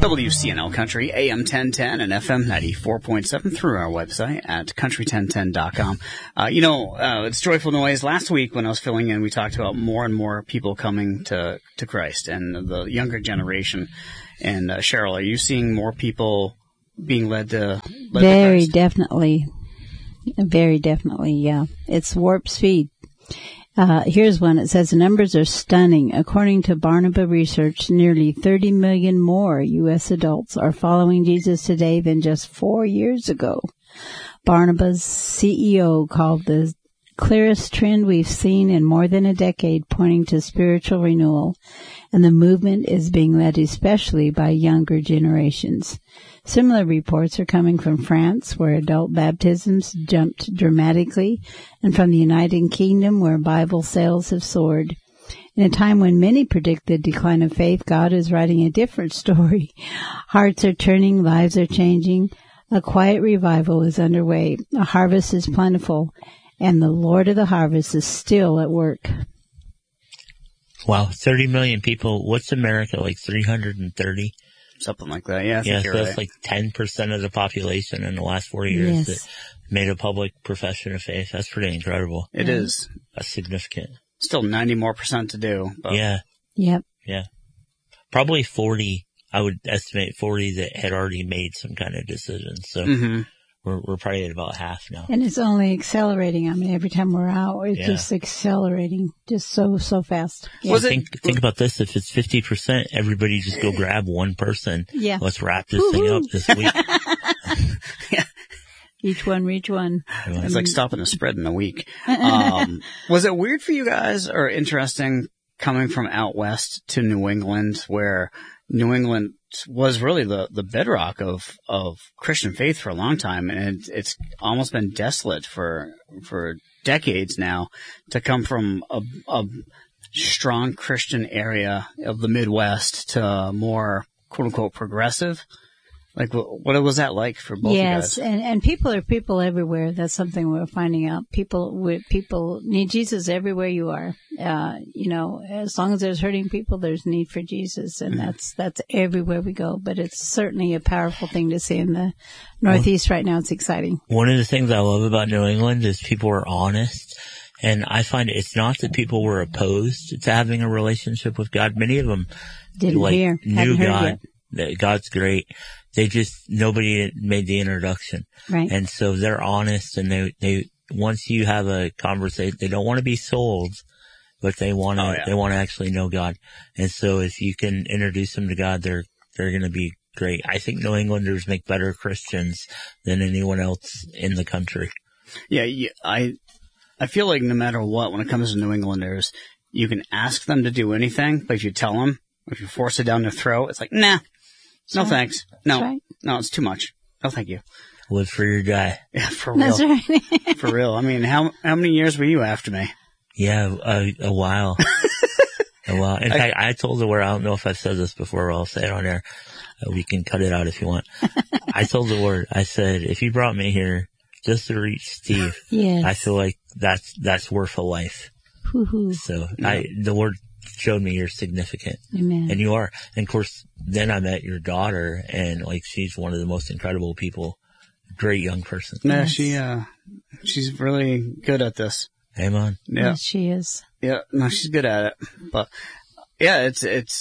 WCNL Country, AM 1010 and FM 94.7 through our website at country1010.com. It's Joyful Noise. Last week when I was filling in, we talked about more and more people coming to Christ and the younger generation. And Cheryl, are you seeing more people being led to Christ? Very definitely, yeah. It's warp speed. Here's one. It says the numbers are stunning. According to Barnabas Research, nearly 30 million more U.S. adults are following Jesus today than just 4 years ago. Barnabas' CEO called the clearest trend we've seen in more than a decade, pointing to spiritual renewal, and the movement is being led especially by younger generations. Similar reports are coming from France, where adult baptisms jumped dramatically, and from the United Kingdom, where Bible sales have soared. In a time when many predict the decline of faith, God is writing a different story. Hearts are turning, lives are changing. A quiet revival is underway. A harvest is plentiful, and the Lord of the harvest is still at work. Wow, 30 million people. What's America, like 330? Something like that, yeah. Yeah, so that's right. Like 10% of the population in the last 4 years that made a public profession of faith. That's pretty incredible. It is. That's significant. Still 90% more to do. But. Yeah. Yep. Yeah. Probably 40, I would estimate 40 that had already made some kind of decision. So we're probably at about half now. And it's only accelerating. I mean, every time we're out, it's just accelerating, just so fast. Yeah. Think about this. If it's 50%, everybody just go grab one person. Yeah. Let's wrap this thing up this week. Yeah. Each one reach one. It's like stopping the spread in a week. Was it weird for you guys or interesting coming from out west to New England, where New England was really the bedrock of Christian faith for a long time, and it's almost been desolate for decades now, to come from a strong Christian area of the Midwest to a more quote unquote progressive? Like, what was that like for both of you guys? Yes, and people are people everywhere. That's something we're finding out. People need Jesus everywhere you are. As long as there's hurting people, there's need for Jesus, and that's everywhere we go. But it's certainly a powerful thing to see in the Northeast right now. It's exciting. One of the things I love about New England is people are honest. And I find it's not that people were opposed to having a relationship with God. Many of them knew God. That God's great. Nobody made the introduction. Right. And so they're honest, and they once you have a conversation, they don't want to be sold, but they want to actually know God. And so if you can introduce them to God, they're going to be great. I think New Englanders make better Christians than anyone else in the country. Yeah, I feel like no matter what, when it comes to New Englanders, you can ask them to do anything, but if you tell them, if you force it down their throat, it's like, nah. No, thanks. No, no, it's too much. No, thank you. Live for your guy. Yeah, for real. That's right. For real. I mean, how many years were you after me? Yeah, a while. A while. In fact, I told the word, I don't know if I've said this before, I'll say it on air. We can cut it out if you want. I told the word, I said, if you brought me here just to reach Steve, I feel like that's worth a life. So the Lord showed me you're significant. Amen. And you are. And of course, then I met your daughter, and she's one of the most incredible people. Great young person. Yeah, she's really good at this. Amen. Yeah. Yes, she is. Yeah, no, she's good at it. But yeah, it's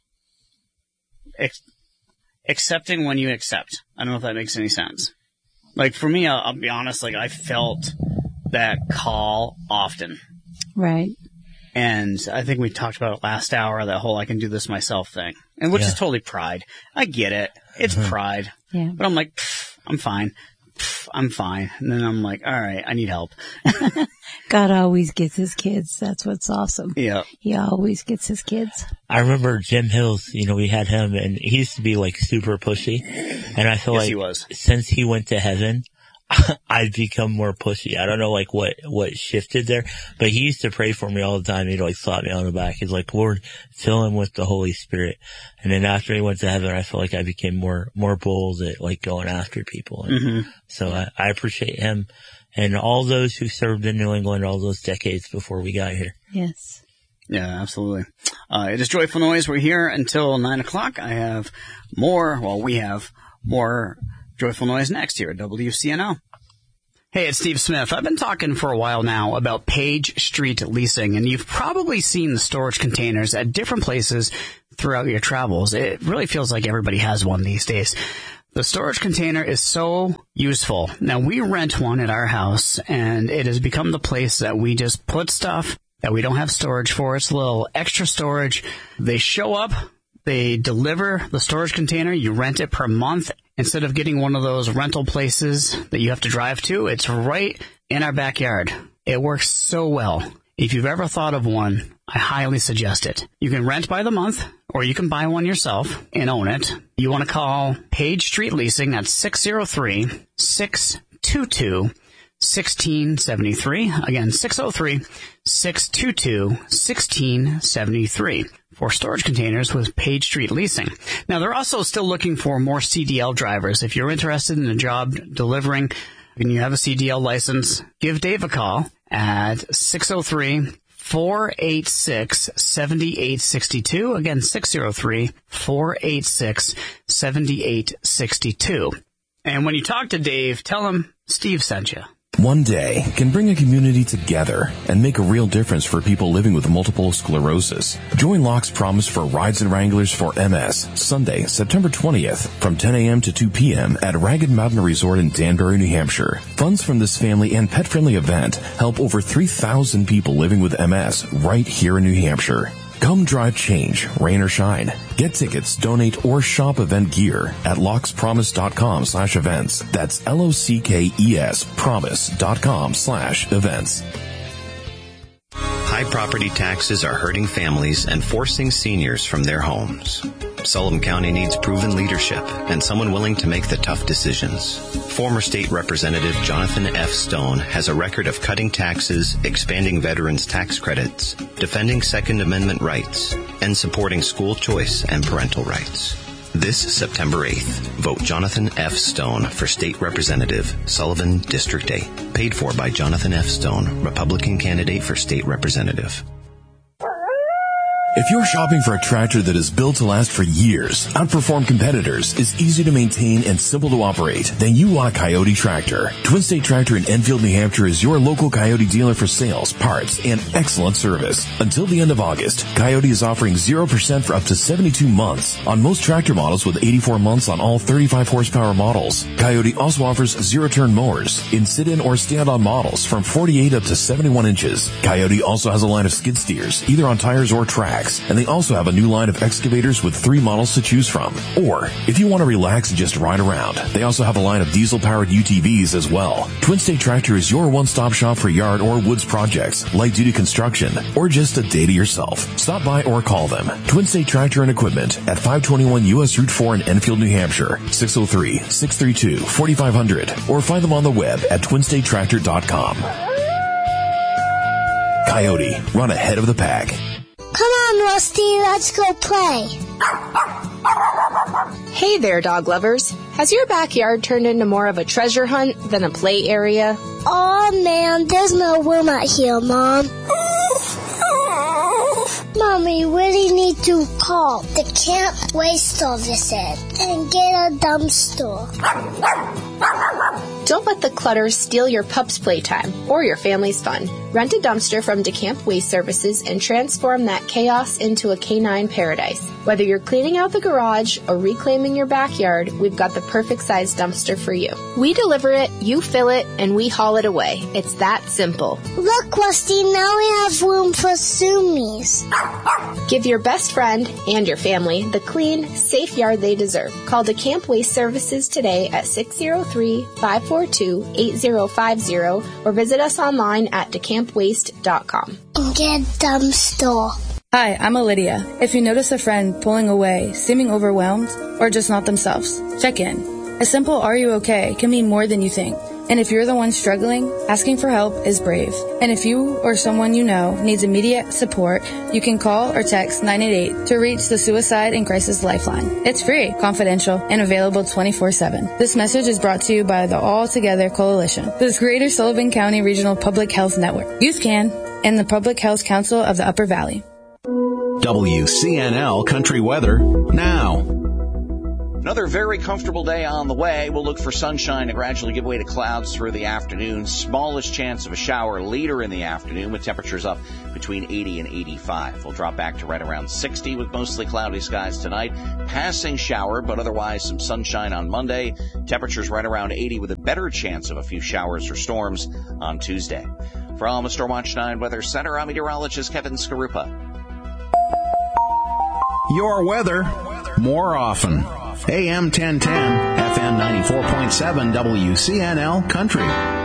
accepting when you accept. I don't know if that makes any sense. Like for me, I'll be honest, I felt that call often. Right. And I think we talked about it last hour, that whole I can do this myself thing. And which is totally pride. I get it. It's pride. Yeah. But I'm like, I'm fine. I'm fine. And then I'm like, all right, I need help. God always gets his kids. That's what's awesome. Yeah. He always gets his kids. I remember Jim Hills, we had him, and he used to be super pushy. And I feel he was. Since he went to heaven, I've become more pushy. I don't know what shifted there, but he used to pray for me all the time. He'd slap me on the back. He's like, Lord, fill him with the Holy Spirit. And then after he went to heaven, I feel like I became more bold at going after people. And so I appreciate him and all those who served in New England all those decades before we got here. Yes. Yeah, absolutely. It is Joyful Noise. We're here until 9 o'clock. We have more Joyful Noise next here at WCNO. Hey, it's Steve Smith. I've been talking for a while now about Page Street Leasing, and you've probably seen the storage containers at different places throughout your travels. It really feels like everybody has one these days. The storage container is so useful. Now, we rent one at our house, and it has become the place that we just put stuff that we don't have storage for. It's a little extra storage. They show up. They deliver the storage container. You rent it per month. Instead of getting one of those rental places that you have to drive to, it's right in our backyard. It works so well. If you've ever thought of one, I highly suggest it. You can rent by the month, or you can buy one yourself and own it. You want to call Page Street Leasing at 603-622-1673. Again, 603-622-1673 for storage containers with Page Street Leasing. Now, they're also still looking for more CDL drivers. If you're interested in a job delivering and you have a CDL license, give Dave a call at 603-486-7862. Again, 603-486-7862. And when you talk to Dave, tell him Steve sent you. One day can bring a community together and make a real difference for people living with multiple sclerosis. Join Locke's Promise for Rides and Wranglers for MS, Sunday, September 20th, from 10 a.m. to 2 p.m. at Ragged Mountain Resort in Danbury, New Hampshire. Funds from this family and pet-friendly event help over 3,000 people living with MS right here in New Hampshire. Come drive change, rain or shine. Get tickets, donate, or shop event gear at lockspromise.com/events. That's LOCKES promise.com/events. High property taxes are hurting families and forcing seniors from their homes. Sullivan County needs proven leadership and someone willing to make the tough decisions. Former State Representative Jonathan F. Stone has a record of cutting taxes, expanding veterans' tax credits, defending Second Amendment rights, and supporting school choice and parental rights. This September 8th, vote Jonathan F. Stone for State Representative, Sullivan District 8. Paid for by Jonathan F. Stone, Republican candidate for State Representative. If you're shopping for a tractor that is built to last for years, outperform competitors, is easy to maintain, and simple to operate, then you want a Coyote tractor. Twin State Tractor in Enfield, New Hampshire is your local Coyote dealer for sales, parts, and excellent service. Until the end of August, Coyote is offering 0% for up to 72 months on most tractor models with 84 months on all 35 horsepower models. Coyote also offers zero-turn mowers in sit-in or stand-on models from 48 up to 71 inches. Coyote also has a line of skid steers, either on tires or tracks. And they also have a new line of excavators with 3 models to choose from. Or, if you want to relax and just ride around, they also have a line of diesel-powered UTVs as well. Twin State Tractor is your one-stop shop for yard or woods projects, light-duty construction, or just a day to yourself. Stop by or call them. Twin State Tractor and Equipment at 521 U.S. Route 4 in Enfield, New Hampshire, 603-632-4500, or find them on the web at twinstatetractor.com. Coyote, run ahead of the pack. Come on, Rusty, let's go play. Hey there, dog lovers. Has your backyard turned into more of a treasure hunt than a play area? Oh man, there's no room out here, Mom. Mommy, we really need to call the Camp Waste Services and get a dumpster. Don't let the clutter steal your pup's playtime or your family's fun. Rent a dumpster from DeCamp Waste Services and transform that chaos into a canine paradise. Whether you're cleaning out the garage or reclaiming your backyard, we've got the perfect size dumpster for you. We deliver it, you fill it, and we haul it away. It's that simple. Look, Rusty, now we have room for Sumies. Give your best friend and your family the clean, safe yard they deserve. Call DeCamp Waste Services today at 603-542-8050 or visit us online at decampwaste.com. Get dumpster. Hi, I'm Lydia. If you notice a friend pulling away, seeming overwhelmed, or just not themselves, check in. A simple "Are you okay?" can mean more than you think. And if you're the one struggling, asking for help is brave. And if you or someone you know needs immediate support, you can call or text 988 to reach the Suicide and Crisis Lifeline. It's free, confidential, and available 24/7. This message is brought to you by the All Together Coalition, the Greater Sullivan County Regional Public Health Network, Youth Can, and the Public Health Council of the Upper Valley. WCNL Country Weather now. Another very comfortable day on the way. We'll look for sunshine to gradually give way to clouds through the afternoon. Smallest chance of a shower later in the afternoon with temperatures up between 80 and 85. We'll drop back to right around 60 with mostly cloudy skies tonight. Passing shower, but otherwise some sunshine on Monday. Temperatures right around 80 with a better chance of a few showers or storms on Tuesday. From the Stormwatch 9 Weather Center, I'm meteorologist Kevin Skarupa. Your weather more often. AM 1010, FM 94.7, WCNL Country.